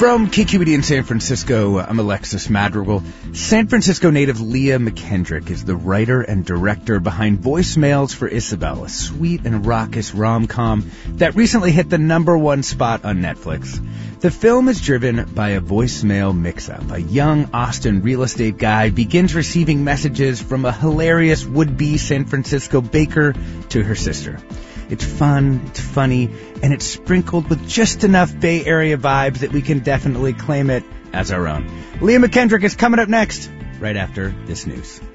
From KQED in San Francisco, I'm Alexis Madrigal. San Francisco native Leah McKendrick is the writer and director behind Voicemails for Isabel, a sweet and raucous rom-com that recently hit the #1 spot on Netflix. The film is driven by a voicemail mix-up. A young Austin real estate guy begins receiving messages from a hilarious would-be San Francisco baker to her sister. It's fun, it's funny, and it's sprinkled with just enough Bay Area vibes that we can definitely claim it as our own. Leah McKendrick is coming up next, right after this news.